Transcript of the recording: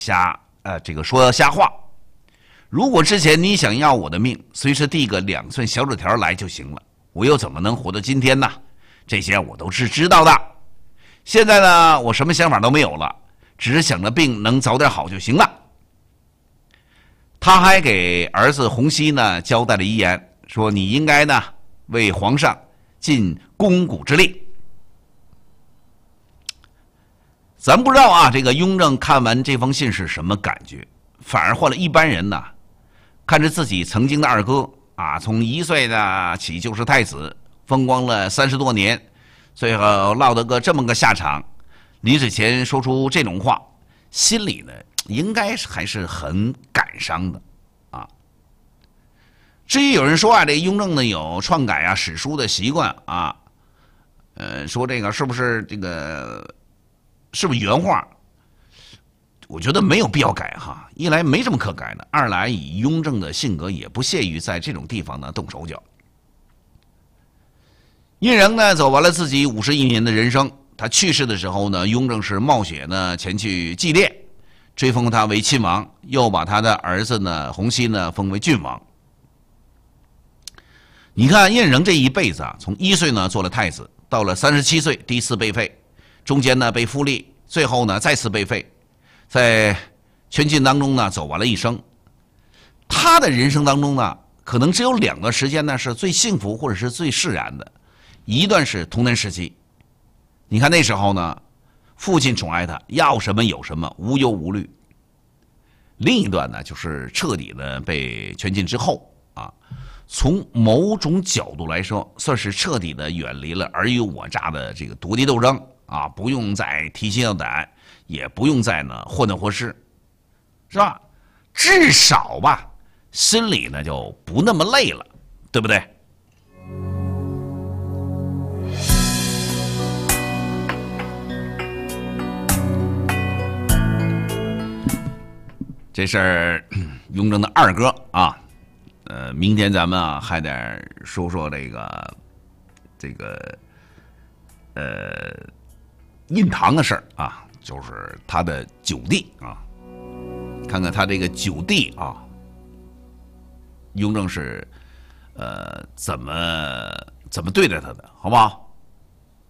说瞎话。如果之前你想要我的命，随时递个2寸小纸条来就行了，我又怎么能活到今天呢？这些我都是知道的。现在呢，我什么想法都没有了，只是想着病能早点好就行了。他还给儿子洪熙呢交代了遗言，说你应该呢为皇上尽肱骨之力。咱不知道啊，这个雍正看完这封信是什么感觉？反而换了一般人呢，看着自己曾经的二哥啊，从1岁呢起就是太子，风光了30多年，最后落得这么个下场，临死前说出这种话，心里呢应该还是很感伤的啊。至于有人说啊，这雍正呢有篡改啊史书的习惯啊，说这个是不是原话？我觉得没有必要改哈，一来没什么可改的，二来以雍正的性格也不屑于在这种地方呢动手脚。胤禛呢走完了自己51年的人生，他去世的时候呢，雍正是冒险呢前去祭奠，追封他为亲王，又把他的儿子呢洪熙呢封为郡王。你看胤禛这一辈子啊，从1岁呢做了太子，到了37岁第4被废，中间呢被复立，最后呢再次被废，在全禁当中呢走完了一生。他的人生当中呢，可能只有2段时间呢是最幸福或者是最释然的，一段是童年时期。你看那时候呢，父亲宠爱他，要什么有什么，无忧无虑。另一段呢，就是彻底的被全禁之后啊，从某种角度来说，算是彻底的远离了尔虞我诈的这个夺嫡斗争啊，不用再提心吊胆，也不用再呢患得患失，是吧？至少吧，心里呢就不那么累了，对不对？这是雍正的二哥啊，明天咱们啊还得说说胤堂的事儿啊，就是他的9弟啊，看看他这个9弟啊，雍正是怎么对待他的，好不好？